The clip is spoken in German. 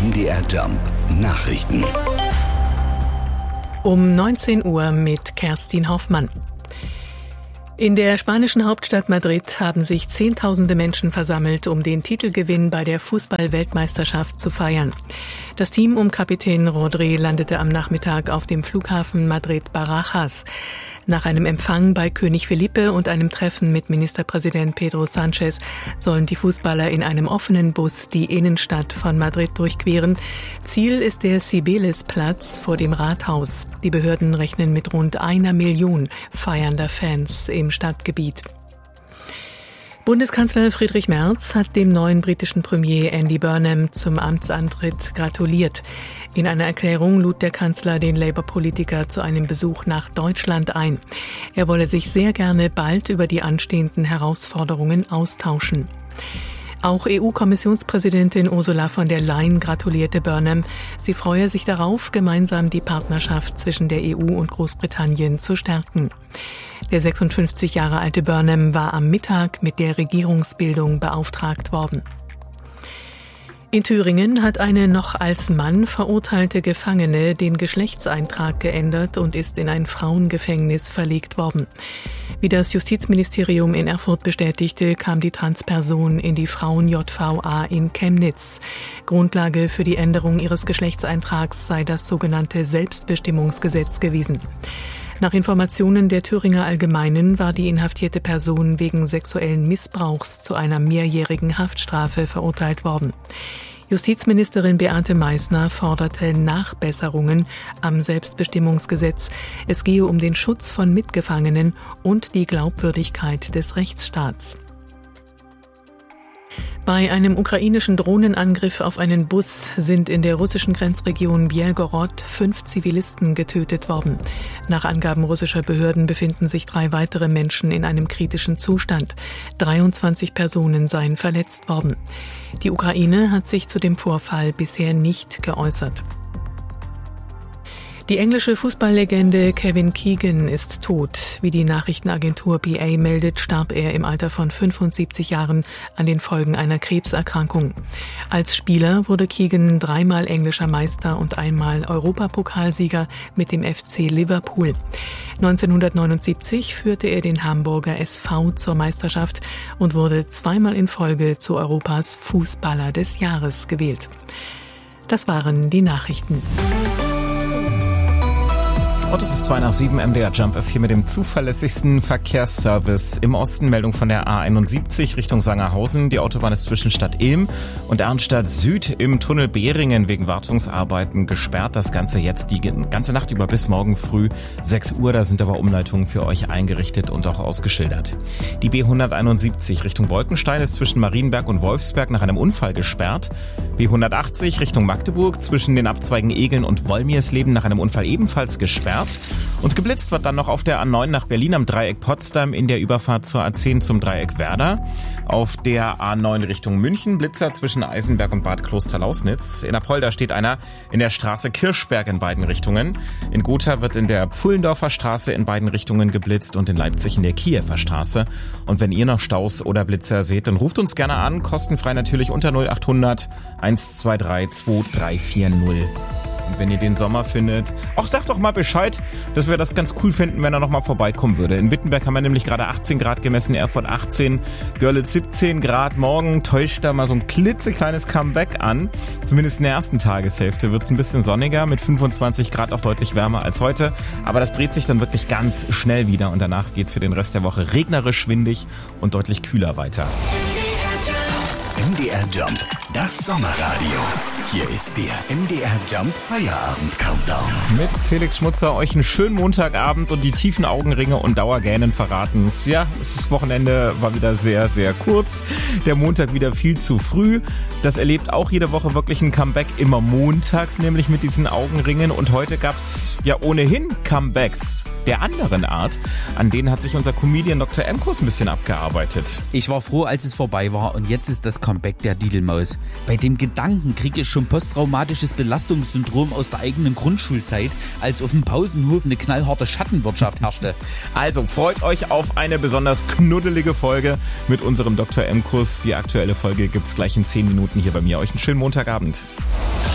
MDR Jump Nachrichten. Um 19 Uhr mit Kerstin Hoffmann. In der spanischen Hauptstadt Madrid haben sich Zehntausende Menschen versammelt, um den Titelgewinn bei der Fußball-Weltmeisterschaft zu feiern. Das Team um Kapitän Rodri landete am Nachmittag auf dem Flughafen Madrid-Barajas. Nach einem Empfang bei König Felipe und einem Treffen mit Ministerpräsident Pedro Sánchez sollen die Fußballer in einem offenen Bus die Innenstadt von Madrid durchqueren. Ziel ist der Cibeles-Platz vor dem Rathaus. Die Behörden rechnen mit rund 1 Million feiernder Fans im Stadtgebiet. Bundeskanzler Friedrich Merz hat dem neuen britischen Premier Andy Burnham zum Amtsantritt gratuliert. In einer Erklärung lud der Kanzler den Labour-Politiker zu einem Besuch nach Deutschland ein. Er wolle sich sehr gerne bald über die anstehenden Herausforderungen austauschen. Auch EU-Kommissionspräsidentin Ursula von der Leyen gratulierte Burnham. Sie freue sich darauf, gemeinsam die Partnerschaft zwischen der EU und Großbritannien zu stärken. Der 56 Jahre alte Burnham war am Mittag mit der Regierungsbildung beauftragt worden. In Thüringen hat eine noch als Mann verurteilte Gefangene den Geschlechtseintrag geändert und ist in ein Frauengefängnis verlegt worden. Wie das Justizministerium in Erfurt bestätigte, kam die Transperson in die Frauen-JVA in Chemnitz. Grundlage für die Änderung ihres Geschlechtseintrags sei das sogenannte Selbstbestimmungsgesetz gewesen. Nach Informationen der Thüringer Allgemeinen war die inhaftierte Person wegen sexuellen Missbrauchs zu einer mehrjährigen Haftstrafe verurteilt worden. Justizministerin Beate Meißner forderte Nachbesserungen am Selbstbestimmungsgesetz. Es gehe um den Schutz von Mitgefangenen und die Glaubwürdigkeit des Rechtsstaats. Bei einem ukrainischen Drohnenangriff auf einen Bus sind in der russischen Grenzregion Bjelgorod 5 Zivilisten getötet worden. Nach Angaben russischer Behörden befinden sich 3 weitere Menschen in einem kritischen Zustand. 23 Personen seien verletzt worden. Die Ukraine hat sich zu dem Vorfall bisher nicht geäußert. Die englische Fußballlegende Kevin Keegan ist tot. Wie die Nachrichtenagentur PA meldet, starb er im Alter von 75 Jahren an den Folgen einer Krebserkrankung. Als Spieler wurde Keegan 3-mal englischer Meister und 1-mal Europapokalsieger mit dem FC Liverpool. 1979 führte er den Hamburger SV zur Meisterschaft und wurde 2-mal in Folge zu Europas Fußballer des Jahres gewählt. Das waren die Nachrichten. Und es ist 6:02 MDR Jump ist hier mit dem zuverlässigsten Verkehrsservice im Osten. Meldung von der A71 Richtung Sangerhausen. Die Autobahn ist zwischen Stadt Ilm und Arnstadt Süd im Tunnel Behringen wegen Wartungsarbeiten gesperrt. Das Ganze jetzt die ganze Nacht über bis morgen früh 6 Uhr. Da sind aber Umleitungen für euch eingerichtet und auch ausgeschildert. Die B171 Richtung Wolkenstein ist zwischen Marienberg und Wolfsberg nach einem Unfall gesperrt. B180 Richtung Magdeburg zwischen den Abzweigen Egeln und Wolmirsleben nach einem Unfall ebenfalls gesperrt. Und geblitzt wird dann noch auf der A9 nach Berlin am Dreieck Potsdam in der Überfahrt zur A10 zum Dreieck Werder. Auf der A9 Richtung München Blitzer zwischen Eisenberg und Bad Klosterlausnitz. In Apolda steht einer in der Straße Kirchberg in beiden Richtungen. In Gotha wird in der Pfullendorfer Straße in beiden Richtungen geblitzt und in Leipzig in der Kiewer Straße. Und wenn ihr noch Staus oder Blitzer seht, dann ruft uns gerne an, kostenfrei natürlich unter 0800 123 2340. Und wenn ihr den Sommer findet, auch sagt doch mal Bescheid, dass wir das ganz cool finden, wenn er noch mal vorbeikommen würde. In Wittenberg haben wir nämlich gerade 18 Grad gemessen, Erfurt 18, Görlitz 17 Grad. Morgen täuscht da mal so ein klitzekleines Comeback an. Zumindest in der ersten Tageshälfte wird es ein bisschen sonniger, mit 25 Grad auch deutlich wärmer als heute. Aber das dreht sich dann wirklich ganz schnell wieder und danach geht's für den Rest der Woche regnerisch, windig und deutlich kühler weiter. MDR Jump, das Sommerradio. Hier ist der MDR Jump Feierabend Countdown. Mit Felix Schmutzer euch einen schönen Montagabend und die tiefen Augenringe und Dauergähnen verraten. Ja, das Wochenende war wieder sehr, sehr kurz. Der Montag wieder viel zu früh. Das erlebt auch jede Woche wirklich ein Comeback, immer montags, nämlich mit diesen Augenringen. Und heute gab's ja ohnehin Comebacks der anderen Art. An denen hat sich unser Comedian Dr. Emkus ein bisschen abgearbeitet. Ich war froh, als es vorbei war und jetzt ist das Comeback der Didelmaus. Bei dem Gedanken kriege ich schon posttraumatisches Belastungssyndrom aus der eigenen Grundschulzeit, als auf dem Pausenhof eine knallharte Schattenwirtschaft herrschte. Also freut euch auf eine besonders knuddelige Folge mit unserem Dr. Emkus. Die aktuelle Folge gibt's gleich in 10 Minuten hier bei mir. Euch einen schönen Montagabend.